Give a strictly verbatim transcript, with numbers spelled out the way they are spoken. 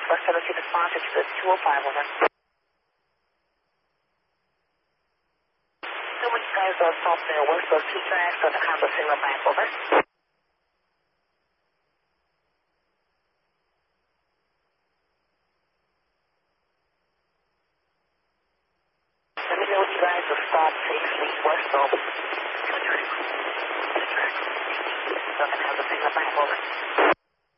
West seventeen response, it's the two oh five, over. So many guys are stop there, west of two tracks on the Honda Sailor Bank, over. Let me know you guys will stop safely west of two tracks. Two tracks. On the Honda Sailor Bank, over.